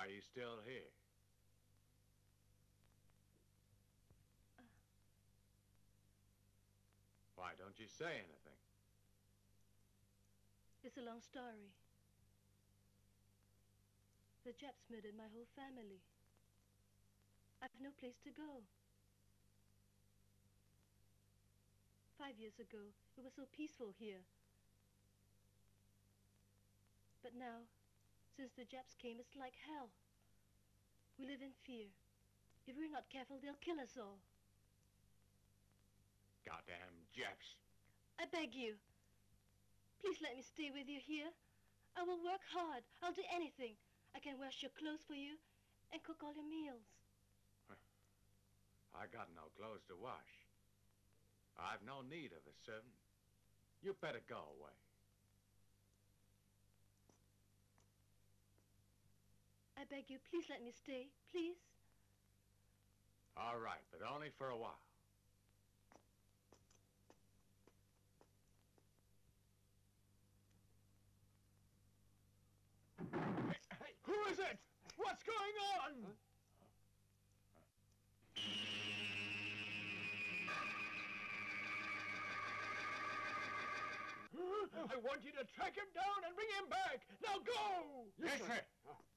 Why are you still here? Why don't you say anything? It's a long story. The Japs murdered my whole family. I've no place to go. 5 years ago, it was so peaceful here. But now, since the Japs came, it's like hell. We live in fear. If we're not careful, they'll kill us all. Goddamn Japs. I beg you. Please let me stay with you here. I will work hard. I'll do anything. I can wash your clothes for you and cook all your meals. I got no clothes to wash. I've no need of a servant. You better go away. I beg you, please let me stay, please. All right, but only for a while. Hey, who is it? What's going on? I want you to track him down and bring him back. Now go! Yes, sir.